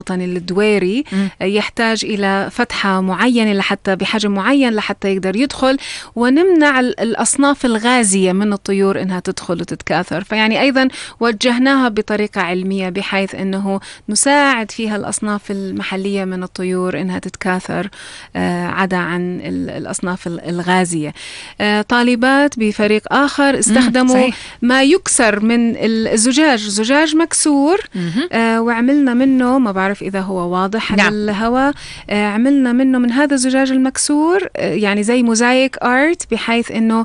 الدويري يحتاج إلى فتحة معينة لحتى بحجم معين لحتى يقدر يدخل، ونمنع الأصناف الغازية من الطيور إنها تدخل وتتكاثر. فيعني أيضا وجهناها بطريقة علمية بحيث أنه نساعد فيها الأصناف المحلية من الطيور إنها تتكاثر عدا عن الأصناف الغازية. طالبات بفريق آخر استخدموا ما يكسر من الزجاج، زجاج مكسور، وعملنا منه، ما بعرف إذا هو واضح على الهواء، عملنا منه من هذا الزجاج المكسور يعني زي موزايك آرت، بحيث إنه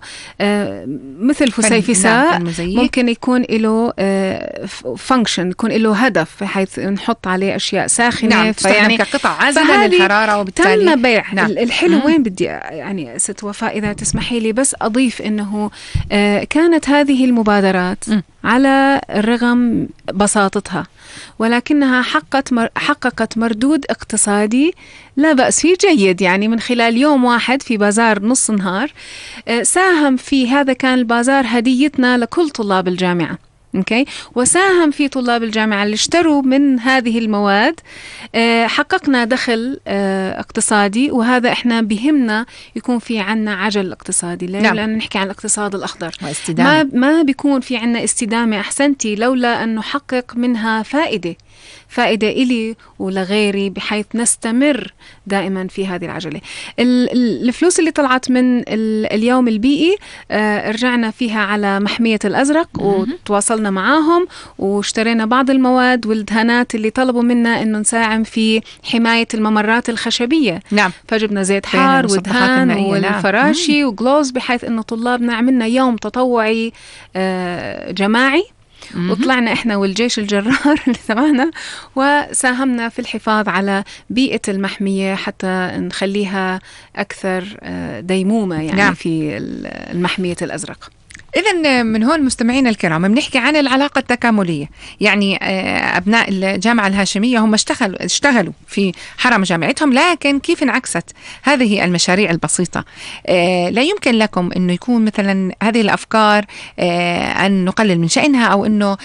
مثل فسيفساء ممكن يكون له فانكشن، يكون له هدف، بحيث نحط عليه أشياء ساخنة. فيعني كقطع عازلة للحرارة، وبالتالي تم بيع. الحلو وين بدي يعني ست وفاء إذا تسمحي لي بس أضيف إنه كانت هذه المبادرات على الرغم بساطتها ولكنها حققت مردود اقتصادي لا بأس فيه جيد، يعني من خلال يوم واحد في بازار نص نهار ساهم في هذا، كان البازار هديتنا لكل طلاب الجامعة. وساهم في طلاب الجامعة اللي اشتروا من هذه المواد، حققنا دخل اقتصادي، وهذا احنا بهمنا يكون في عنا عجل اقتصادي. لأن نحكي عن الاقتصاد الأخضر، ما بيكون في عنا استدامة، أحسنتي، لولا أن نحقق منها فائدة إلي ولغيري، بحيث نستمر دائما في هذه العجلة. الفلوس اللي طلعت من اليوم البيئي رجعنا فيها على محمية الأزرق، وتواصلنا معاهم واشترينا بعض المواد والدهانات اللي طلبوا منا إنه نساهم في حماية الممرات الخشبية. فجبنا زيت حار ودهان والفراشي وجلوز، بحيث إنه طلابنا عملنا يوم تطوعي جماعي، وطلعنا إحنا والجيش الجرار اللي تبعنا وساهمنا في الحفاظ على بيئة المحمية حتى نخليها أكثر ديمومة يعني في المحمية الأزرق. إذن من هون مستمعينا الكرام بنحكي عن العلاقة التكاملية، يعني أبناء الجامعة الهاشمية هم اشتغلوا في حرم جامعتهم، لكن كيف انعكست هذه المشاريع البسيطة؟ لا يمكن لكم أنه يكون مثلا هذه الأفكار أن نقلل من شأنها، أو أنه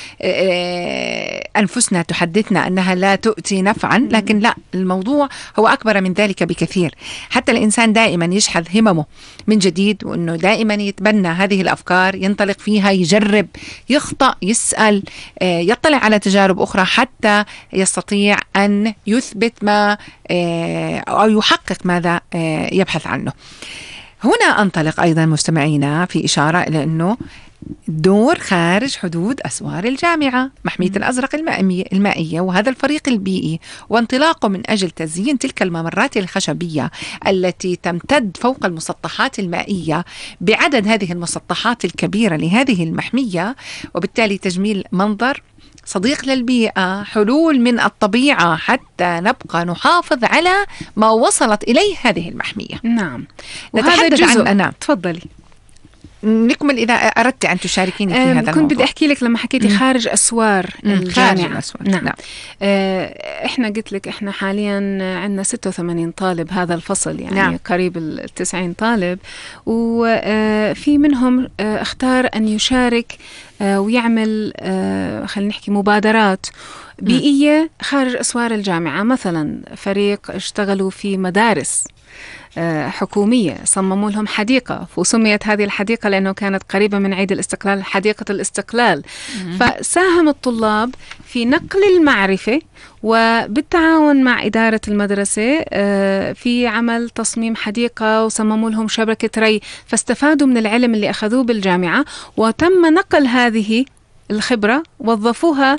أنفسنا تحدثنا أنها لا تؤتي نفعا، لكن لا، الموضوع هو أكبر من ذلك بكثير. حتى الإنسان دائما يشحذ هممه من جديد، وأنه دائما يتبنى هذه الأفكار، ينطلق فيها، يجرب، يخطأ، يسأل، يطلع على تجارب أخرى حتى يستطيع أن يثبت ما أو يحقق ماذا يبحث عنه. هنا أنطلق أيضا مستمعينا في إشارة إلى أنه دور خارج حدود أسوار الجامعة، محمية الأزرق المائية وهذا الفريق البيئي، وانطلاقه من أجل تزيين تلك الممرات الخشبية التي تمتد فوق المسطحات المائية بعدد هذه المسطحات الكبيرة لهذه المحمية، وبالتالي تجميل منظر صديق للبيئة، حلول من الطبيعة حتى نبقى نحافظ على ما وصلت إليه هذه المحمية. نعم، وهذا جزء. تفضلي نكمل إذا أردت أن تشاركيني في هذا الموضوع. كنت بدي أحكي لك لما حكيتي خارج أسوار الجامعة. نعم. إحنا قلت لك إحنا حاليا عندنا 86 طالب هذا الفصل، يعني قريب 90 طالب، وفي منهم اختار أن يشارك ويعمل خلينا نحكي مبادرات بيئية خارج أسوار الجامعة. مثلا فريق اشتغلوا في مدارس حكومية، صمموا لهم حديقة، وسميت هذه الحديقة لأنه كانت قريبة من عيد الاستقلال، حديقة الاستقلال. فساهم الطلاب في نقل المعرفة، وبالتعاون مع إدارة المدرسة في عمل تصميم حديقة، وصمموا لهم شبكة ري، فاستفادوا من العلم اللي أخذوه بالجامعة، وتم نقل هذه الخبرة وظفوها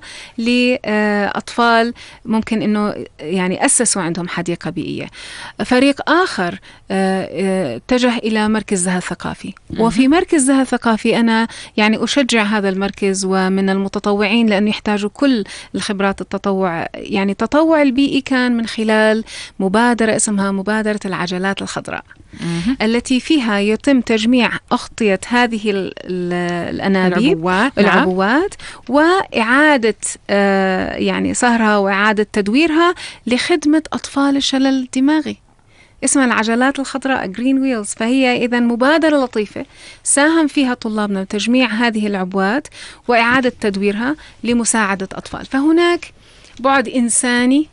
لأطفال ممكن أنه يعني أسسوا عندهم حديقة بيئية. فريق آخر اتجه إلى مركز زها الثقافي، وفي مركز زها الثقافي أنا يعني أشجع هذا المركز ومن المتطوعين، لأنه يحتاجوا كل الخبرات التطوع. يعني التطوع البيئي كان من خلال مبادرة اسمها مبادرة العجلات الخضراء، التي فيها يتم تجميع أغطية هذه الأنابيب العبوات وإعادة يعني صهرها وإعادة تدويرها لخدمة أطفال الشلل الدماغي. اسمها العجلات الخضراء Green Wheels. فهي إذن مبادرة لطيفة ساهم فيها طلابنا بتجميع هذه العبوات وإعادة تدويرها لمساعدة أطفال. فهناك بعد إنساني